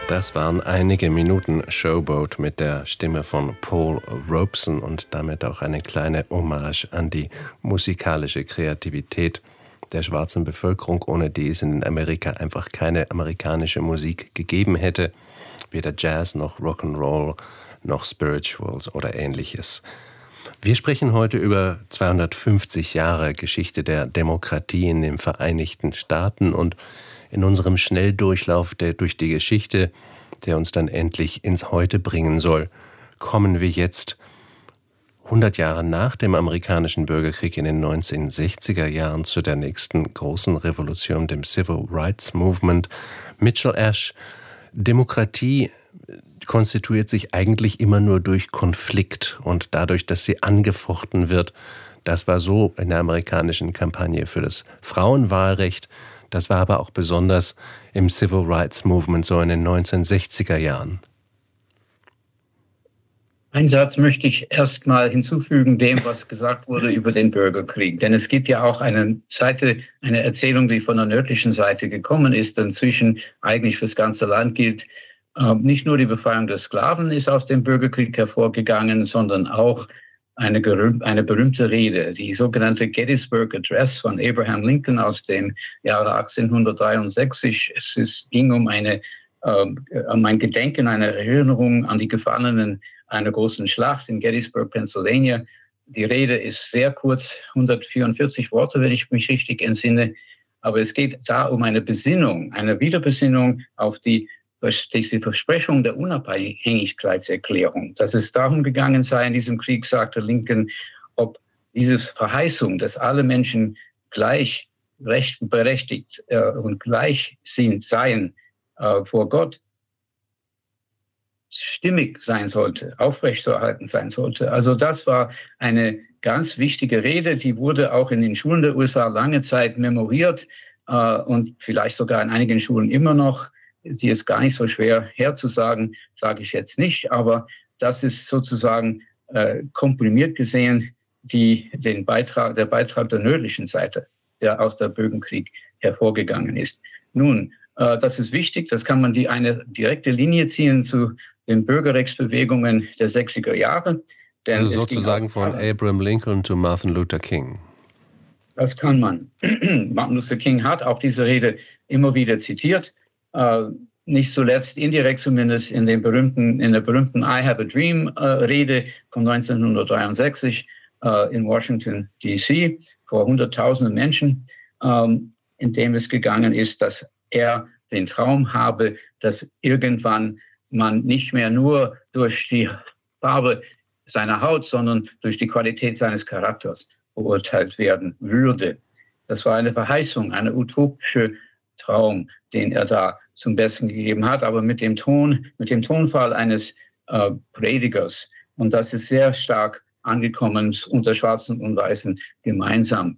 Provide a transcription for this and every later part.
Das waren einige Minuten Showboat mit der Stimme von Paul Robeson und damit auch eine kleine Hommage an die musikalische Kreativität der schwarzen Bevölkerung, ohne die es in Amerika einfach keine amerikanische Musik gegeben hätte. Weder Jazz noch Rock'n'Roll noch Spirituals oder Ähnliches. Wir sprechen heute über 250 Jahre Geschichte der Demokratie in den Vereinigten Staaten und in unserem Schnelldurchlauf durch die Geschichte, der uns dann endlich ins Heute bringen soll, kommen wir jetzt 100 Jahre nach dem amerikanischen Bürgerkrieg in den 1960er Jahren zu der nächsten großen Revolution, dem Civil Rights Movement. Mitchell Ash, Demokratie konstituiert sich eigentlich immer nur durch Konflikt und dadurch, dass sie angefochten wird. Das war so in der amerikanischen Kampagne für das Frauenwahlrecht. Das war aber auch besonders im Civil Rights Movement so in den 1960er Jahren. Einen Satz möchte ich erst mal hinzufügen dem, was gesagt wurde über den Bürgerkrieg. Denn es gibt ja auch eine Erzählung, die von der nördlichen Seite gekommen ist, inzwischen eigentlich fürs ganze Land gilt. Nicht nur die Befreiung der Sklaven ist aus dem Bürgerkrieg hervorgegangen, sondern auch eine berühmte Rede, die sogenannte Gettysburg Address von Abraham Lincoln aus dem Jahre 1863. Ging um ein Gedenken, eine Erinnerung an die Gefallenen einer großen Schlacht in Gettysburg, Pennsylvania. Die Rede ist sehr kurz, 144 Worte, wenn ich mich richtig entsinne. Aber es geht da um eine Besinnung, eine Wiederbesinnung auf die Versprechung der Unabhängigkeitserklärung. Dass es darum gegangen sei in diesem Krieg, sagte Lincoln, ob diese Verheißung, dass alle Menschen gleich berechtigt und gleich seien vor Gott, stimmig sein sollte, aufrechtzuerhalten sein sollte. Also das war eine ganz wichtige Rede, die wurde auch in den Schulen der USA lange Zeit memoriert und vielleicht sogar in einigen Schulen immer noch. Sie ist gar nicht so schwer herzusagen, sage ich jetzt nicht, aber das ist sozusagen komprimiert gesehen der Beitrag der nördlichen Seite, der aus der Bürgerkrieg hervorgegangen ist. Nun, das ist wichtig, das kann man eine direkte Linie ziehen zu den Bürgerrechtsbewegungen der 60er Jahre. Denn also sozusagen von Abraham Lincoln zu Martin Luther King. Das kann man. Martin Luther King hat auch diese Rede immer wieder zitiert. Nicht zuletzt indirekt zumindest in der berühmten I Have a Dream Rede von 1963 in Washington D.C. vor Hunderttausenden Menschen, in dem es gegangen ist, dass er den Traum habe, dass irgendwann man nicht mehr nur durch die Farbe seiner Haut, sondern durch die Qualität seines Charakters beurteilt werden würde. Das war eine Verheißung, eine utopische Traum, den er da zum Besten gegeben hat, aber mit dem Tonfall eines Predigers. Und das ist sehr stark angekommen unter Schwarzen und Weißen gemeinsam.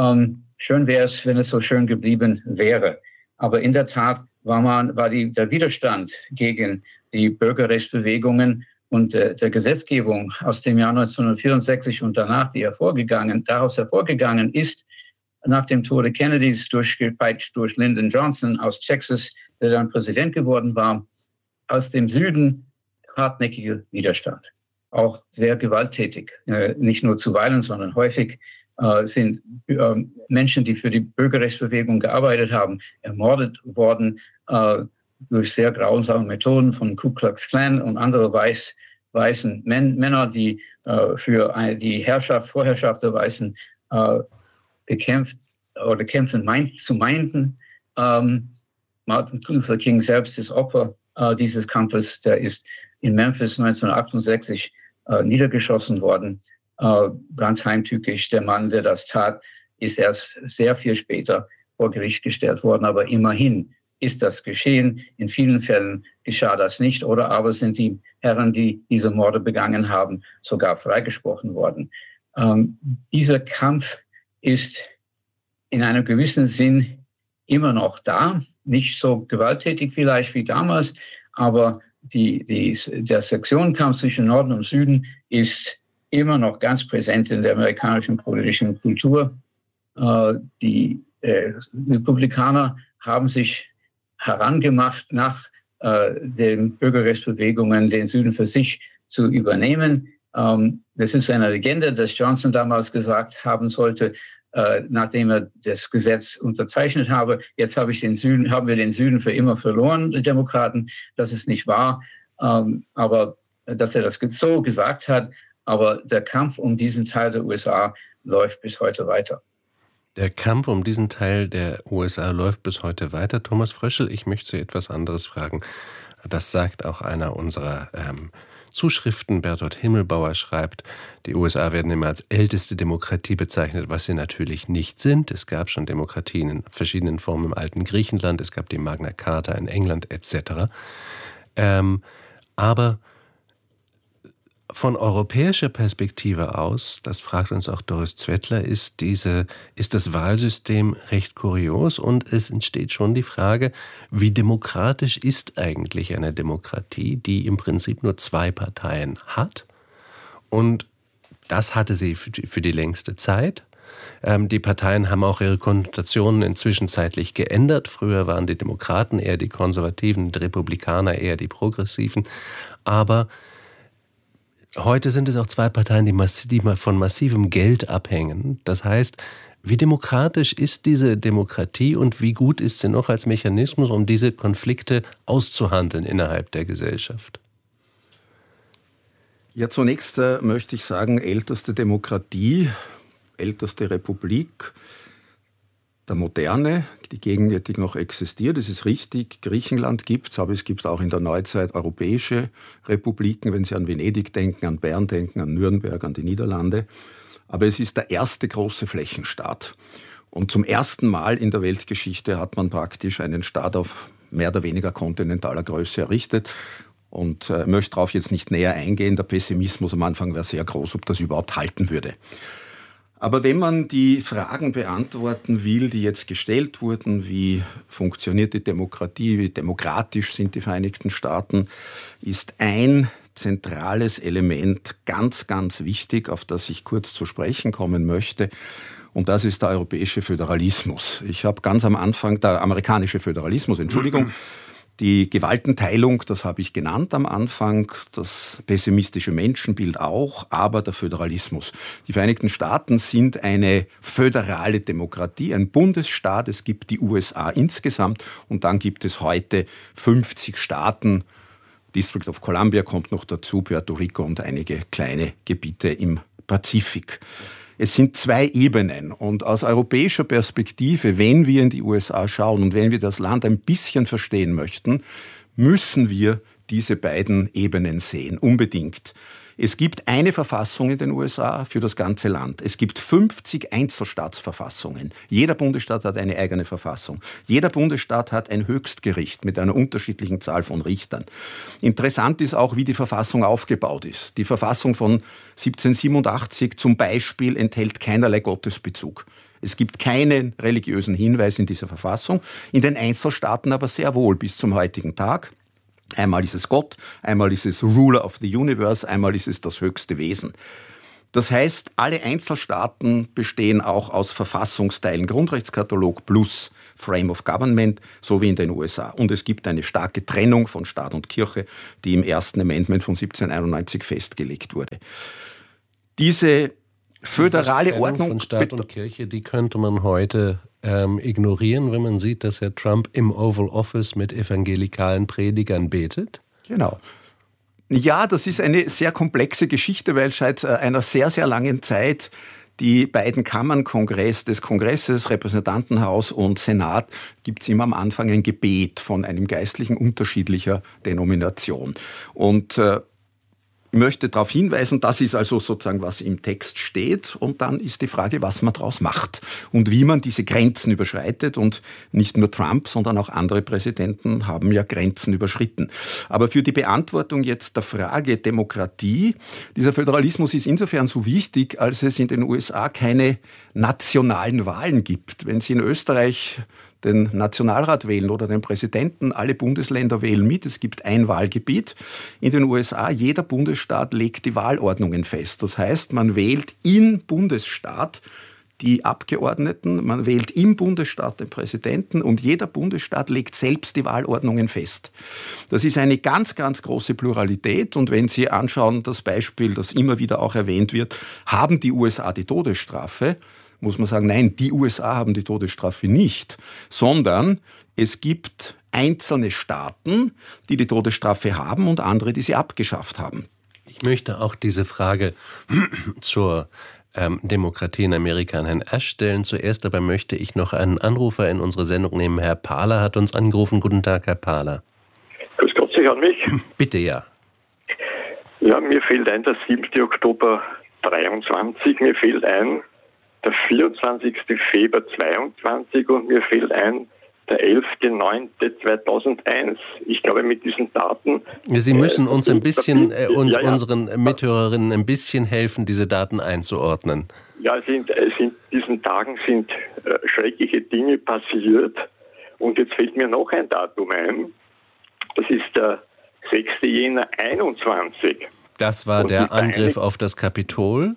Schön wäre es, wenn es so schön geblieben wäre. Aber in der Tat war der Widerstand gegen die Bürgerrechtsbewegungen und der Gesetzgebung aus dem Jahr 1964 und danach, daraus hervorgegangen ist, nach dem Tode Kennedys durchgepeitscht durch Lyndon Johnson aus Texas, der dann Präsident geworden war, aus dem Süden hartnäckiger Widerstand. Auch sehr gewalttätig, nicht nur zuweilen, sondern häufig sind Menschen, die für die Bürgerrechtsbewegung gearbeitet haben, ermordet worden durch sehr grausame Methoden von Ku Klux Klan und andere weißen Männer, die für die Vorherrschaft der Weißen kämpfen meinten. Martin Luther King selbst ist Opfer dieses Kampfes. Der ist in Memphis 1968 niedergeschossen worden. Ganz heimtückisch. Der Mann, der das tat, ist erst sehr viel später vor Gericht gestellt worden. Aber immerhin ist das geschehen. In vielen Fällen geschah das nicht. Oder aber sind die Herren, die diese Morde begangen haben, sogar freigesprochen worden. Dieser Kampf ist in einem gewissen Sinn immer noch da. Nicht so gewalttätig vielleicht wie damals, aber der Sektionenkampf zwischen Norden und Süden ist immer noch ganz präsent in der amerikanischen politischen Kultur. Die Republikaner haben sich herangemacht nach den Bürgerrechtsbewegungen den Süden für sich zu übernehmen. Das ist eine Legende, dass Johnson damals gesagt haben sollte, nachdem er das Gesetz unterzeichnet habe, jetzt haben wir den Süden für immer verloren, die Demokraten. Das ist nicht wahr, aber dass er das so gesagt hat. Aber der Kampf um diesen Teil der USA läuft bis heute weiter. Der Kampf um diesen Teil der USA läuft bis heute weiter. Thomas Fröschel, ich möchte Sie etwas anderes fragen. Das sagt auch einer unserer Zuschriften. Bertolt Himmelbauer schreibt, die USA werden immer als älteste Demokratie bezeichnet, was sie natürlich nicht sind. Es gab schon Demokratien in verschiedenen Formen im alten Griechenland, es gab die Magna Carta in England etc. Aber von europäischer Perspektive aus, das fragt uns auch Doris Zwettler, ist das Wahlsystem recht kurios und es entsteht schon die Frage, wie demokratisch ist eigentlich eine Demokratie, die im Prinzip nur 2 Parteien hat? Und das hatte sie für die längste Zeit. Die Parteien haben auch ihre Konnotationen inzwischen zeitlich geändert. Früher waren die Demokraten eher die Konservativen, die Republikaner eher die Progressiven. Aber heute sind es auch 2 Parteien, die von massivem Geld abhängen. Das heißt, wie demokratisch ist diese Demokratie und wie gut ist sie noch als Mechanismus, um diese Konflikte auszuhandeln innerhalb der Gesellschaft? Ja, zunächst möchte ich sagen, älteste Demokratie, älteste Republik der Moderne, die gegenwärtig noch existiert. Es ist richtig, Griechenland gibt es, aber es gibt auch in der Neuzeit europäische Republiken, wenn Sie an Venedig denken, an Bern denken, an Nürnberg, an die Niederlande. Aber es ist der erste große Flächenstaat. Und zum ersten Mal in der Weltgeschichte hat man praktisch einen Staat auf mehr oder weniger kontinentaler Größe errichtet. Und möchte darauf jetzt nicht näher eingehen. Der Pessimismus am Anfang war sehr groß, ob das überhaupt halten würde. Aber wenn man die Fragen beantworten will, die jetzt gestellt wurden, wie funktioniert die Demokratie, wie demokratisch sind die Vereinigten Staaten, ist ein zentrales Element ganz, ganz wichtig, auf das ich kurz zu sprechen kommen möchte. Und das ist der europäische Föderalismus. Ich habe ganz am Anfang, der amerikanische Föderalismus, Entschuldigung, die Gewaltenteilung, das habe ich genannt am Anfang, das pessimistische Menschenbild auch, aber der Föderalismus. Die Vereinigten Staaten sind eine föderale Demokratie, ein Bundesstaat. Es gibt die USA insgesamt und dann gibt es heute 50 Staaten. District of Columbia kommt noch dazu, Puerto Rico und einige kleine Gebiete im Pazifik. Es sind 2 Ebenen und aus europäischer Perspektive, wenn wir in die USA schauen und wenn wir das Land ein bisschen verstehen möchten, müssen wir diese beiden Ebenen sehen, unbedingt. Es gibt eine Verfassung in den USA für das ganze Land. Es gibt 50 Einzelstaatsverfassungen. Jeder Bundesstaat hat eine eigene Verfassung. Jeder Bundesstaat hat ein Höchstgericht mit einer unterschiedlichen Zahl von Richtern. Interessant ist auch, wie die Verfassung aufgebaut ist. Die Verfassung von 1787 zum Beispiel enthält keinerlei Gottesbezug. Es gibt keinen religiösen Hinweis in dieser Verfassung, in den Einzelstaaten aber sehr wohl bis zum heutigen Tag. Einmal ist es Gott, einmal ist es Ruler of the Universe, einmal ist es das höchste Wesen. Das heißt, alle Einzelstaaten bestehen auch aus Verfassungsteilen, Grundrechtskatalog plus Frame of Government, so wie in den USA. Und es gibt eine starke Trennung von Staat und Kirche, die im ersten Amendment von 1791 festgelegt wurde. Diese föderale Ordnung von Staat und Kirche, die könnte man heute ignorieren, wenn man sieht, dass Herr Trump im Oval Office mit evangelikalen Predigern betet? Genau. Ja, das ist eine sehr komplexe Geschichte, weil seit einer sehr, sehr langen Zeit die beiden Kammern des Kongresses, Repräsentantenhaus und Senat, gibt es immer am Anfang ein Gebet von einem Geistlichen unterschiedlicher Denomination. Und ich möchte darauf hinweisen, das ist also sozusagen, was im Text steht. Und dann ist die Frage, was man daraus macht und wie man diese Grenzen überschreitet. Und nicht nur Trump, sondern auch andere Präsidenten haben ja Grenzen überschritten. Aber für die Beantwortung jetzt der Frage Demokratie, dieser Föderalismus ist insofern so wichtig, als es in den USA keine nationalen Wahlen gibt. Wenn Sie in Österreich den Nationalrat wählen oder den Präsidenten. Alle Bundesländer wählen mit. Es gibt ein Wahlgebiet. In den USA, jeder Bundesstaat legt die Wahlordnungen fest. Das heißt, man wählt im Bundesstaat die Abgeordneten, man wählt im Bundesstaat den Präsidenten und jeder Bundesstaat legt selbst die Wahlordnungen fest. Das ist eine ganz, ganz große Pluralität und wenn Sie anschauen, das Beispiel, das immer wieder auch erwähnt wird, haben die USA die Todesstrafe, muss man sagen, nein, die USA haben die Todesstrafe nicht, sondern es gibt einzelne Staaten, die die Todesstrafe haben und andere, die sie abgeschafft haben. Ich möchte auch diese Frage zur Demokratie in Amerika an Herrn Ash stellen. Zuerst aber möchte ich noch einen Anrufer in unsere Sendung nehmen. Herr Pahler hat uns angerufen. Guten Tag, Herr Pahler. Grüß Gott, Sie hören mich? Bitte, ja. Ja, mir fällt ein der 7. Oktober 23, mir fällt ein der 24. Februar 22 und mir fällt ein der 11.09.2001. Ich glaube, mit diesen Daten... Sie müssen uns ein bisschen, unseren Mithörerinnen ein bisschen helfen, diese Daten einzuordnen. Ja, in diesen Tagen sind schreckliche Dinge passiert. Und jetzt fällt mir noch ein Datum ein. Das ist der 6. Jänner 21. Das war der Angriff auf das Kapitol.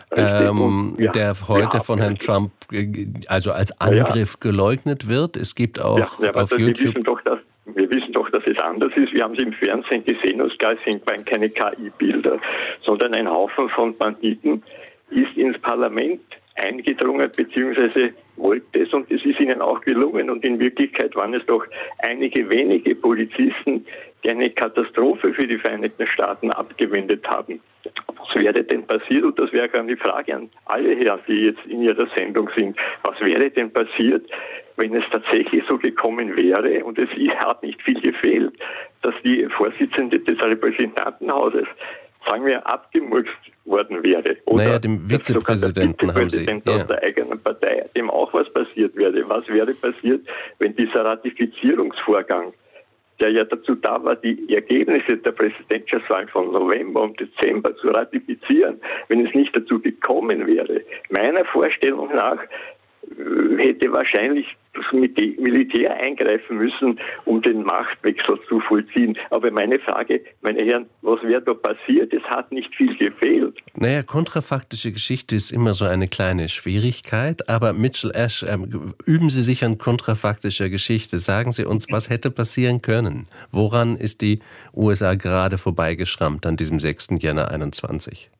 Der heute von Herrn Trump also als Angriff geleugnet wird. Es gibt auch auf YouTube... Wir wissen doch, dass es anders ist. Wir haben es im Fernsehen gesehen, es sind keine KI-Bilder, sondern ein Haufen von Banditen ist ins Parlament eingedrungen, beziehungsweise wollte es, und es ist ihnen auch gelungen. Und in Wirklichkeit waren es doch einige wenige Polizisten, die eine Katastrophe für die Vereinigten Staaten abgewendet haben. Was wäre denn passiert? Und das wäre eine Frage an alle Herren, die jetzt in Ihrer Sendung sind. Was wäre denn passiert, wenn es tatsächlich so gekommen wäre, und es hat nicht viel gefehlt, dass die Vorsitzende des Repräsentantenhauses, sagen wir, abgemurkst worden wäre. Oder dem Vizepräsidenten haben Sie. Aus der eigenen Partei, dem auch was passiert wäre. Was wäre passiert, wenn dieser Ratifizierungsvorgang, der ja dazu da war, die Ergebnisse der Präsidentschaftswahlen von November und Dezember zu ratifizieren, wenn es nicht dazu gekommen wäre? Meiner Vorstellung nach hätte wahrscheinlich das Militär eingreifen müssen, um den Machtwechsel zu vollziehen. Aber meine Frage, meine Herren, was wäre da passiert? Es hat nicht viel gefehlt. Kontrafaktische Geschichte ist immer so eine kleine Schwierigkeit. Aber Mitchell Ash, üben Sie sich an kontrafaktischer Geschichte. Sagen Sie uns, was hätte passieren können? Woran ist die USA gerade vorbeigeschrammt an diesem 6. Jänner 21?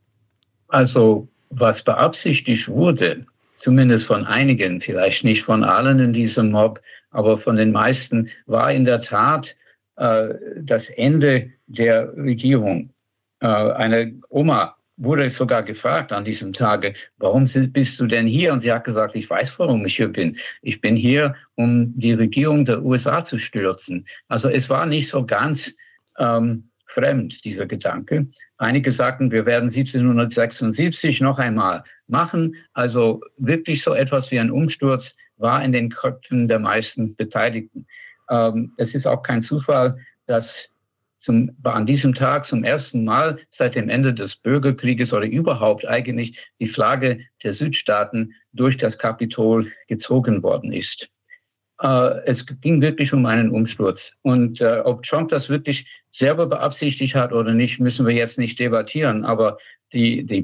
Also, was beabsichtigt wurde, zumindest von einigen, vielleicht nicht von allen in diesem Mob, aber von den meisten, war in der Tat das Ende der Regierung. Eine Oma wurde sogar gefragt an diesem Tage, warum bist du denn hier? Und sie hat gesagt, ich weiß, warum ich hier bin. Ich bin hier, um die Regierung der USA zu stürzen. Also es war nicht so ganz fremd, dieser Gedanke. Einige sagten, wir werden 1776 noch einmal machen. Also wirklich so etwas wie ein Umsturz war in den Köpfen der meisten Beteiligten. Es ist auch kein Zufall, dass an diesem Tag zum ersten Mal seit dem Ende des Bürgerkrieges oder überhaupt eigentlich die Flagge der Südstaaten durch das Kapitol gezogen worden ist. Es ging wirklich um einen Umsturz. Und ob Trump das wirklich selber beabsichtigt hat oder nicht, müssen wir jetzt nicht debattieren. Aber er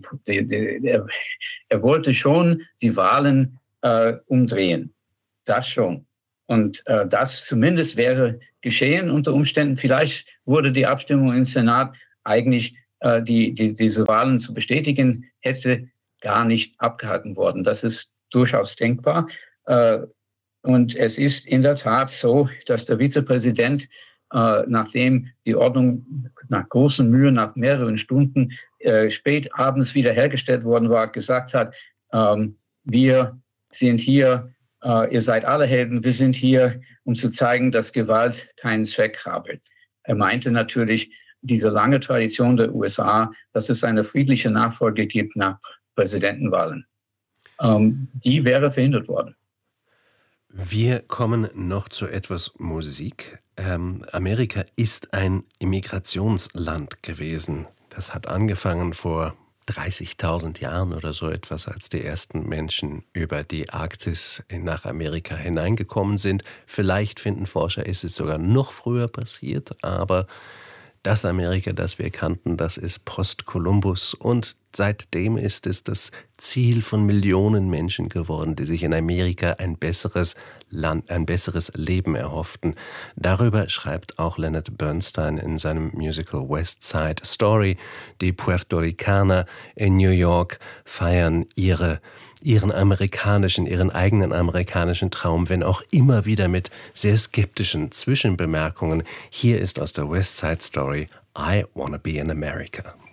wollte schon die Wahlen umdrehen. Das schon. Und das zumindest wäre geschehen unter Umständen. Vielleicht wurde die Abstimmung im Senat eigentlich, diese Wahlen zu bestätigen, hätte gar nicht abgehalten worden. Das ist durchaus denkbar. Und es ist in der Tat so, dass der Vizepräsident, nachdem die Ordnung nach großen Mühen, nach mehreren Stunden spät abends wiederhergestellt worden war, gesagt hat, wir sind hier, ihr seid alle Helden, wir sind hier, um zu zeigen, dass Gewalt keinen Zweck habe. Er meinte natürlich diese lange Tradition der USA, dass es eine friedliche Nachfolge gibt nach Präsidentenwahlen. Die wäre verhindert worden. Wir kommen noch zu etwas Musik. Amerika ist ein Immigrationsland gewesen. Das hat angefangen vor 30.000 Jahren oder so etwas, als die ersten Menschen über die Arktis nach Amerika hineingekommen sind. Vielleicht finden Forscher, ist es sogar noch früher passiert, aber das Amerika, das wir kannten, das ist Post-Kolumbus und seitdem ist es das Ziel von Millionen Menschen geworden, die sich in Amerika ein besseres Land, ein besseres Leben erhofften. Darüber schreibt auch Leonard Bernstein in seinem Musical West Side Story. Die Puerto Ricaner in New York feiern ihren eigenen amerikanischen Traum, wenn auch immer wieder mit sehr skeptischen Zwischenbemerkungen. Hier ist aus der West Side Story I Wanna Be in America.